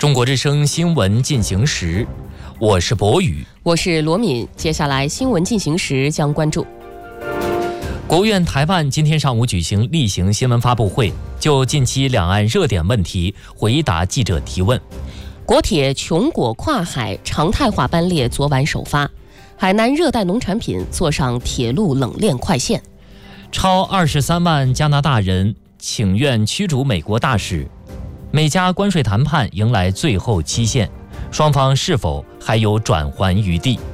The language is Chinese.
中国之声新闻进行时，我是博宇， 我是罗敏。接下来新闻进行时将关注： 国务院台办今天上午举行例行新闻发布会，就近期两岸热点问题回答记者提问。 国铁琼果跨海常态化班列昨晚首发，海南热带农产品坐上铁路冷链快线。 超23万加拿大人请愿驱逐美国大使，美加关税谈判迎来最后期限，双方是否还有转圜余地？